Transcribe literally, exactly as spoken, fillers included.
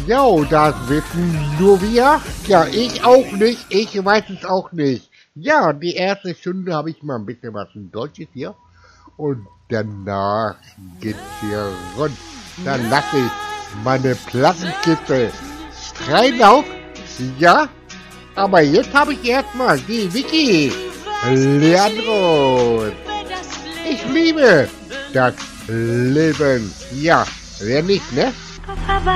Ja, das wissen nur wir. Ja, ich auch nicht. Ich weiß es auch nicht. Ja, die erste Stunde habe ich mal ein bisschen was in Deutsches hier. Und danach geht's hier rund. Dann lasse ich meine Plattenkiste strahlen auf. Ja, aber jetzt habe ich erstmal die Vicky Leandros. Ich liebe das Leben. Ja, wer nicht, ne?